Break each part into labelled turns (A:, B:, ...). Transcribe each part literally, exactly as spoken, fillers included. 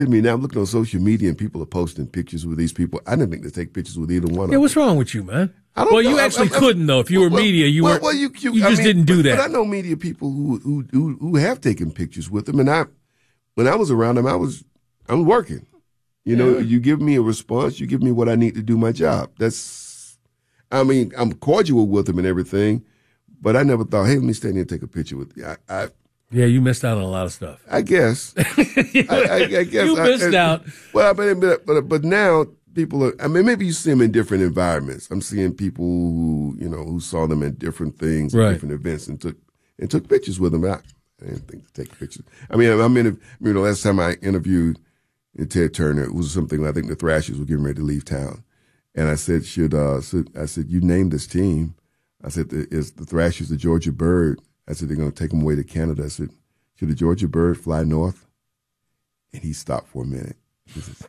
A: I mean, now I'm looking on social media and people are posting pictures with these people. I didn't think to take pictures with either one of them.
B: Yeah, what's wrong with you, man?
A: I don't
B: well,
A: know.
B: you actually
A: I, I,
B: couldn't, though. If you were
A: well,
B: media, you
A: well,
B: were.
A: Well, you, you,
B: you
A: I
B: just
A: mean,
B: didn't do
A: but,
B: that.
A: But I know media people who, who who who have taken pictures with them, and I, when I was around them, I was I'm working. You know,
B: yeah.
A: you give me a response, you give me what I need to do my job. That's, I mean, I'm cordial with them and everything, but I never thought, hey, let me stand here and take a picture with you. I, I
B: Yeah, you missed out on a lot of stuff.
A: I guess. I, I, I guess
B: you missed
A: I,
B: out.
A: Well, but, but but but now people are. I mean, maybe you see them in different environments. I'm seeing people who you know who saw them in different things,
B: right.
A: different events, and took and took pictures with them. I, I didn't think to take pictures. I mean, I'm in. You know, last time I interviewed Ted Turner, it was something. I think the Thrashers were getting ready to leave town, and I said, "Should uh, so I said you name this team?" I said, "Is the Thrashers the Georgia Bird?" I said, "They're going to take them away to Canada." I said, "Should the Georgia Bird fly north?" And he stopped for a minute. He says,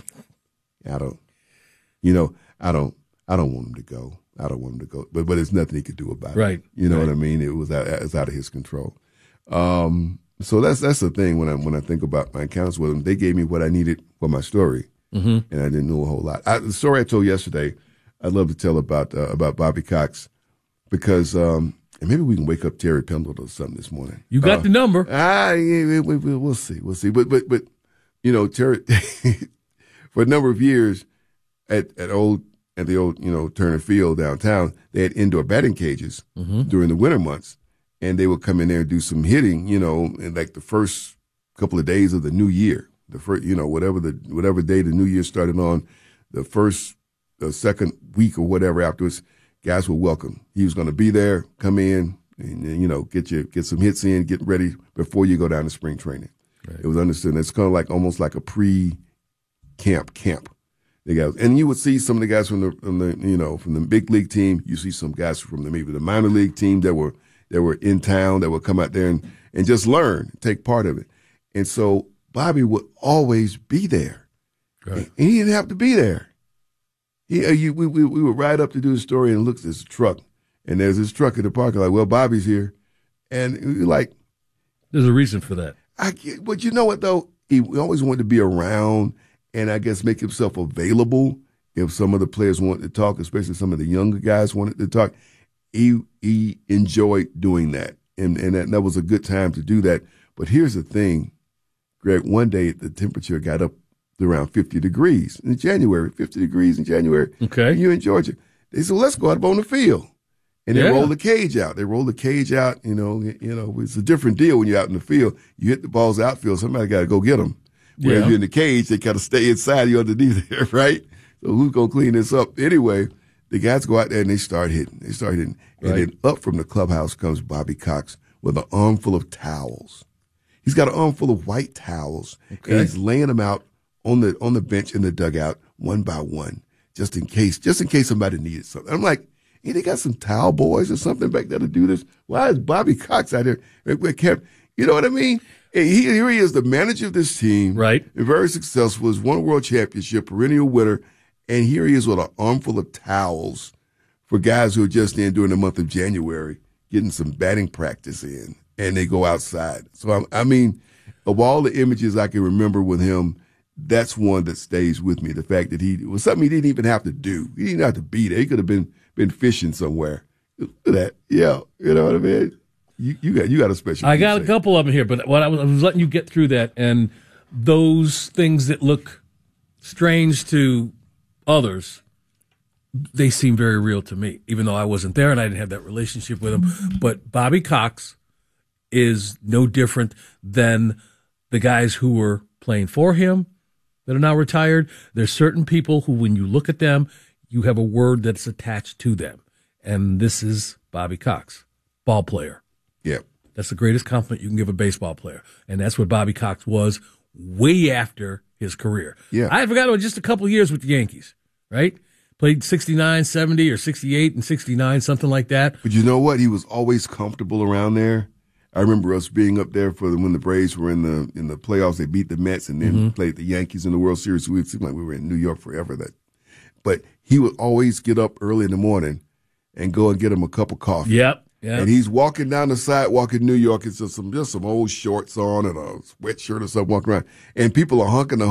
A: "I don't, you know, I don't, I don't want him to go. I don't want him to go. But but there's nothing he could do about
B: right.
A: it. You know
B: right.
A: what I mean? It was out, it was out of his control. Um, so that's that's the thing when I when I think about my encounters with them. They gave me what I needed for my story,
B: mm-hmm.
A: and I didn't know a whole lot. I, the story I told yesterday, I'd love to tell about uh, about Bobby Cox because. Um, And maybe we can wake up Terry Pendleton or something this morning.
B: You got
A: uh,
B: the number.
A: Ah, yeah, we, we, we'll see. We'll see. But, but, but you know, Terry, for a number of years at, at old, at the old, you know, Turner Field downtown, they had indoor batting cages
B: mm-hmm.
A: during the winter months. And they would come in there and do some hitting, you know, in like the first couple of days of the new year. The first, you know, whatever the, whatever day the new year started on, the first, the second week or whatever afterwards, guys were welcome. He was going to be there, come in, and, you know, get you get some hits in, get ready before you go down to spring training. Right. It was understood. It's kind of like almost like a pre-camp camp. The guys, and you would see some of the guys from the, from the you know from the big league team. You see some guys from the, maybe the minor league team that were that were in town that would come out there and, and just learn, take part of it. And so Bobby would always be there,
B: right.
A: and he didn't have to be there. Yeah, you, we, we we would ride up to do the story and look at this truck, and there's this truck in the parking lot. Well, Bobby's here, and you're like,
B: there's a reason for that.
A: I get, but you know what though? He always wanted to be around, and I guess make himself available if some of the players wanted to talk, especially some of the younger guys wanted to talk. He he enjoyed doing that, and and that, that was a good time to do that. But here's the thing, Greg. One day the temperature got up around fifty degrees in January, fifty degrees in January.
B: Okay.
A: You in Georgia. They said, well, let's go out on the field. And they
B: yeah.
A: roll the cage out. They roll the cage out. You know, you know, it's a different deal when you're out in the field. You hit the balls outfield, somebody got to go get them. Whereas
B: yeah.
A: you're in the cage, they kind of stay inside you underneath there, right? So who's going to clean this up? Anyway, the guys go out there and they start hitting. They start hitting. And
B: right.
A: then up from the clubhouse comes Bobby Cox with an armful of towels. He's got an armful of white towels.
B: Okay.
A: And he's laying them out on the on the bench in the dugout, one by one, just in case, just in case somebody needed something. I'm like, hey, they got some towel boys or something back there to do this. Why is Bobby Cox out here? You know what I mean? He, here he is, the manager of this team,
B: right?
A: And very successful. Has won a world championship, perennial winner, and here he is with an armful of towels for guys who are just in during the month of January, getting some batting practice in, and they go outside. So I, I mean, of all the images I can remember with him, that's one that stays with me. The fact that he it was something he didn't even have to do. He didn't have to be there. He could have been been fishing somewhere. Look at that. Yeah. You know what I mean? You, you got you got a special.
B: I got a couple of them here, but what I was, I was letting you get through that, and those things that look strange to others, they seem very real to me, even though I wasn't there and I didn't have that relationship with him. But Bobby Cox is no different than the guys who were playing for him that are now retired. There's certain people who, when you look at them, you have a word that's attached to them. And this is Bobby Cox, ball player.
A: Yeah.
B: That's the greatest compliment you can give a baseball player. And that's what Bobby Cox was way after his career.
A: Yeah.
B: I forgot it was just a couple of years with the Yankees, right? Played sixty-nine, seventy, or sixty-eight and sixty-nine, something like that.
A: But you know what? He was always comfortable around there. I remember us being up there for the, when the Braves were in the in the playoffs. They beat the Mets and then mm-hmm. played the Yankees in the World Series. So it seemed like we were in New York forever. That, but he would always get up early in the morning and go and get him a cup of coffee.
B: Yep. Yeah.
A: And he's walking down the sidewalk in New York. It's just some just some old shorts on and a sweatshirt or something walking around. And people are honking the